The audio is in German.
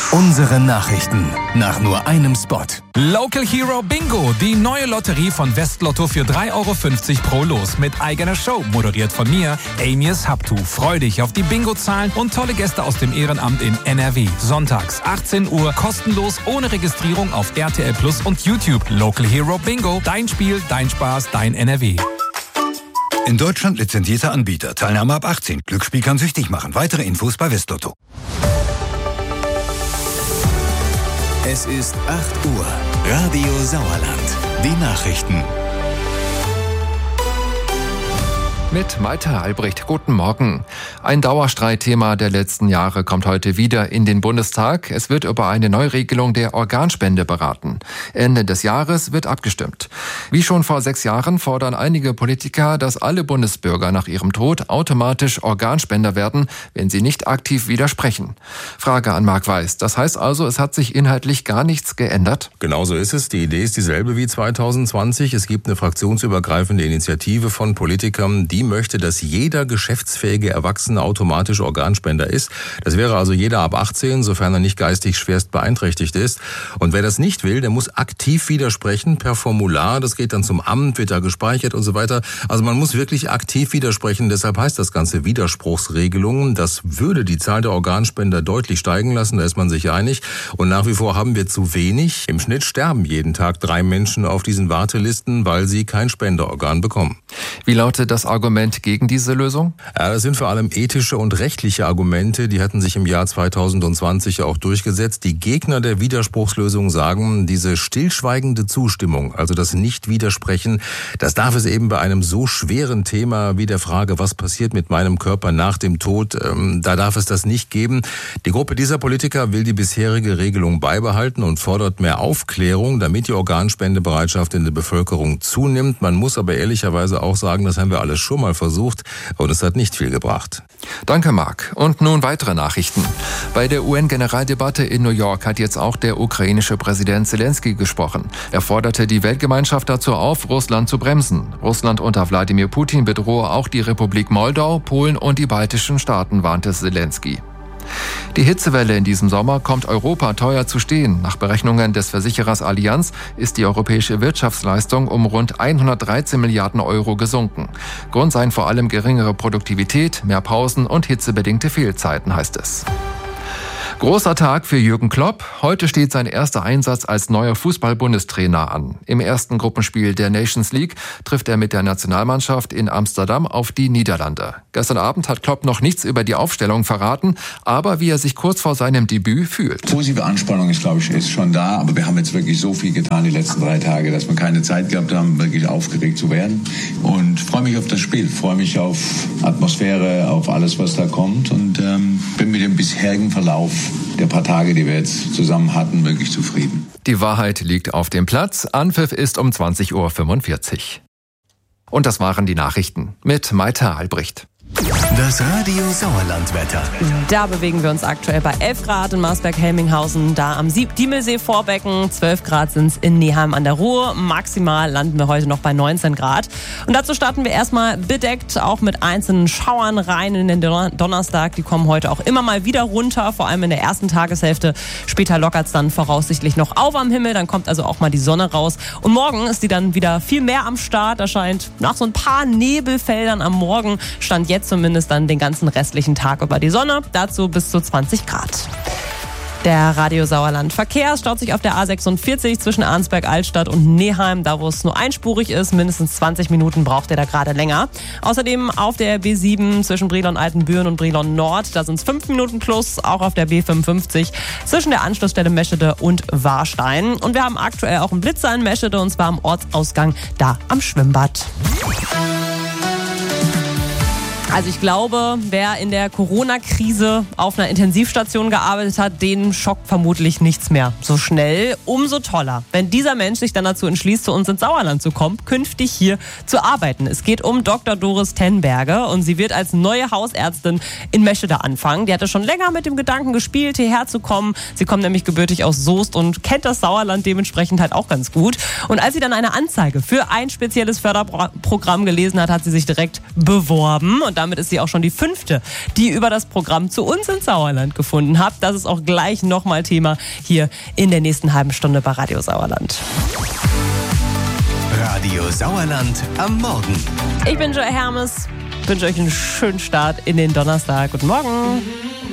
Unsere Nachrichten nach nur einem Spot. Local Hero Bingo, die neue Lotterie von Westlotto für 3,50 € pro Los mit eigener Show, moderiert von mir, Amias Habtu. Freu dich auf die Bingo-Zahlen und tolle Gäste aus dem Ehrenamt in NRW. Sonntags 18 Uhr, kostenlos, ohne Registrierung auf RTL Plus und YouTube. Local Hero Bingo, dein Spiel, dein Spaß, dein NRW. In Deutschland lizenzierter Anbieter. Teilnahme ab 18. Glücksspiel kann süchtig machen. Weitere Infos bei Westlotto. Es ist 8 Uhr. Radio Sauerland. Die Nachrichten. Mit Malte Albrecht. Guten Morgen. Ein Dauerstreitthema der letzten Jahre kommt heute wieder in den Bundestag. Es wird über eine Neuregelung der Organspende beraten. Ende des Jahres wird abgestimmt. Wie schon vor 6 Jahren fordern einige Politiker, dass alle Bundesbürger nach ihrem Tod automatisch Organspender werden, wenn sie nicht aktiv widersprechen. Frage an Marc Weiß. Das heißt also, es hat sich inhaltlich gar nichts geändert? Genau so ist es. Die Idee ist dieselbe wie 2020. Es gibt eine fraktionsübergreifende Initiative von Politikern, die möchte, dass jeder geschäftsfähige Erwachsene automatisch Organspender ist. Das wäre also jeder ab 18, sofern er nicht geistig schwerst beeinträchtigt ist. Und wer das nicht will, der muss aktiv widersprechen per Formular. Das geht dann zum Amt, wird da gespeichert und so weiter. Also man muss wirklich aktiv widersprechen. Deshalb heißt das Ganze Widerspruchsregelungen. Das würde die Zahl der Organspender deutlich steigen lassen. Da ist man sich einig. Und nach wie vor haben wir zu wenig. Im Schnitt sterben jeden Tag 3 Menschen auf diesen Wartelisten, weil sie kein Spenderorgan bekommen. Wie lautet das Argument gegen diese Lösung? Ja, das sind vor allem ethische und rechtliche Argumente. Die hatten sich im Jahr 2020 auch durchgesetzt. Die Gegner der Widerspruchslösung sagen, diese stillschweigende Zustimmung, also das Nicht-Widersprechen, das darf es eben bei einem so schweren Thema wie der Frage, was passiert mit meinem Körper nach dem Tod, da darf es das nicht geben. Die Gruppe dieser Politiker will die bisherige Regelung beibehalten und fordert mehr Aufklärung, damit die Organspendebereitschaft in der Bevölkerung zunimmt. Man muss aber ehrlicherweise auch sagen, das haben wir alles schon mal versucht und es hat nicht viel gebracht. Danke, Marc. Und nun weitere Nachrichten. Bei der UN-Generaldebatte in New York hat jetzt auch der ukrainische Präsident Zelensky gesprochen. Er forderte die Weltgemeinschaft dazu auf, Russland zu bremsen. Russland unter Wladimir Putin bedrohe auch die Republik Moldau, Polen und die baltischen Staaten, warnte Zelensky. Die Hitzewelle in diesem Sommer kommt Europa teuer zu stehen. Nach Berechnungen des Versicherers Allianz ist die europäische Wirtschaftsleistung um rund 113 Milliarden € gesunken. Grund seien vor allem geringere Produktivität, mehr Pausen und hitzebedingte Fehlzeiten, heißt es. Großer Tag für Jürgen Klopp. Heute steht sein erster Einsatz als neuer Fußball-Bundestrainer an. Im ersten Gruppenspiel der Nations League trifft er mit der Nationalmannschaft in Amsterdam auf die Niederlande. Gestern Abend hat Klopp noch nichts über die Aufstellung verraten, aber wie er sich kurz vor seinem Debüt fühlt. Positive Anspannung ist, glaube ich, ist schon da, aber wir haben jetzt wirklich so viel getan die letzten 3 Tage, dass wir keine Zeit gehabt haben, wirklich aufgeregt zu werden. Und freue mich auf das Spiel, freue mich auf Atmosphäre, auf alles, was da kommt und bin mit dem bisherigen Verlauf der paar Tage, die wir jetzt zusammen hatten, wirklich zufrieden. Die Wahrheit liegt auf dem Platz. Anpfiff ist um 20:45 Uhr. Und das waren die Nachrichten mit Malte Albrecht. Das Radio Sauerland-Wetter. Da bewegen wir uns aktuell bei 11 Grad in Marsberg-Helminghausen, da am Diemelsee-Vorbecken. 12 Grad sind es in Neheim an der Ruhr. Maximal landen wir heute noch bei 19 Grad. Und dazu starten wir erstmal bedeckt, auch mit einzelnen Schauern rein in den Donnerstag. Die kommen heute auch immer mal wieder runter, vor allem in der ersten Tageshälfte. Später lockert es dann voraussichtlich noch auf am Himmel, dann kommt also auch mal die Sonne raus. Und morgen ist die dann wieder viel mehr am Start. Da scheint nach so ein paar Nebelfeldern am Morgen, stand jetzt zumindest dann den ganzen restlichen Tag über die Sonne. Dazu bis zu 20 Grad. Der Radio Sauerland Verkehr staut sich auf der A46 zwischen Arnsberg-Altstadt und Neheim, da wo es nur einspurig ist. Mindestens 20 Minuten braucht ihr da gerade länger. Außerdem auf der B7 zwischen Brilon-Altenbüren und Brilon-Nord, da sind es 5 Minuten plus. Auch auf der B55 zwischen der Anschlussstelle Meschede und Warstein. Und wir haben aktuell auch einen Blitzer in Meschede, und zwar am Ortsausgang da am Schwimmbad. Also ich glaube, wer in der Corona-Krise auf einer Intensivstation gearbeitet hat, den schockt vermutlich nichts mehr so schnell. Umso toller, wenn dieser Mensch sich dann dazu entschließt, zu uns ins Sauerland zu kommen, künftig hier zu arbeiten. Es geht um Dr. Doris Tenberge und sie wird als neue Hausärztin in Meschede anfangen. Die hatte schon länger mit dem Gedanken gespielt, hierher zu kommen. Sie kommt nämlich gebürtig aus Soest und kennt das Sauerland dementsprechend halt auch ganz gut. Und als sie dann eine Anzeige für ein spezielles Förderprogramm gelesen hat, hat sie sich direkt beworben. Und damit ist sie auch schon die 5., die über das Programm zu uns ins Sauerland gefunden hat. Das ist auch gleich nochmal Thema hier in der nächsten halben Stunde bei Radio Sauerland. Radio Sauerland am Morgen. Ich bin Joy Hermes, wünsche euch einen schönen Start in den Donnerstag. Guten Morgen.